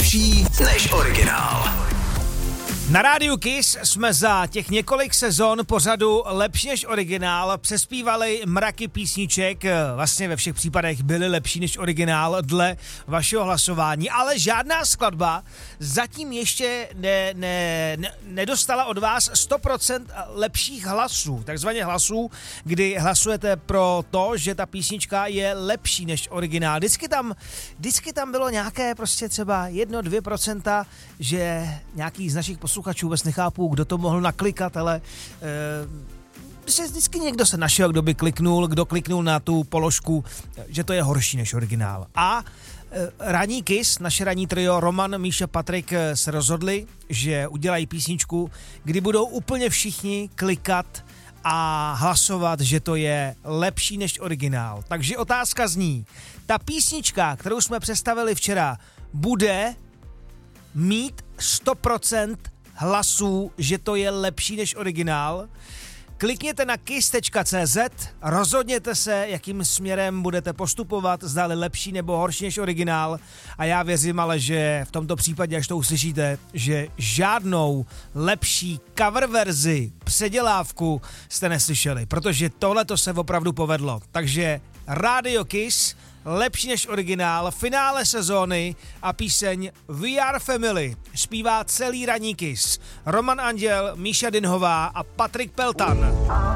lepší než originál. Na rádiu Kiss jsme za těch několik sezon pořadu Lepší než originál přespívali mraky písniček, vlastně ve všech případech byly lepší než originál dle vašeho hlasování, ale žádná skladba zatím ještě nedostala od vás 100% lepších hlasů, takzvaně hlasů, kdy hlasujete pro to, že ta písnička je lepší než originál. Vždycky tam bylo nějaké prostě třeba 1-2%, že nějaký z našich posluchačů vůbec nechápu, kdo to mohl naklikat, ale vždycky někdo se našel, kdo kliknul na tu položku, že to je horší než originál. A ranní Kiss, naše ranní trio Roman, Míša, Patrik se rozhodli, že udělají písničku, kdy budou úplně všichni klikat a hlasovat, že to je lepší než originál. Takže otázka zní, ta písnička, kterou jsme představili včera, bude mít 100% hlasů, že to je lepší než originál. Klikněte na kiss.cz, rozhodněte se, jakým směrem budete postupovat, zdali lepší nebo horší než originál. A já věřím ale, že v tomto případě, až to uslyšíte, že žádnou lepší cover verzi, předělávku jste neslyšeli, protože tohleto se opravdu povedlo. Takže Radio Kiss, lepší než originál, finále sezóny a píseň We Are Family zpívá celý ranní Kiss. Roman Anděl, Míša Dinhová a Patrik Peltan.